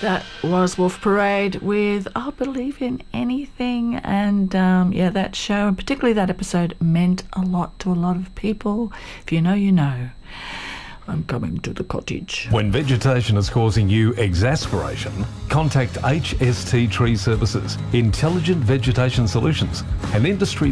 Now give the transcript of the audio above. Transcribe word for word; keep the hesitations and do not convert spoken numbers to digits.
That was Wolf Parade with I'll Believe in Anything. And um, yeah, that show, and particularly that episode, meant a lot to a lot of people. If you know, you know. I'm coming to the cottage. When vegetation is causing you exasperation, contact H S T Tree Services, Intelligent Vegetation Solutions, an industry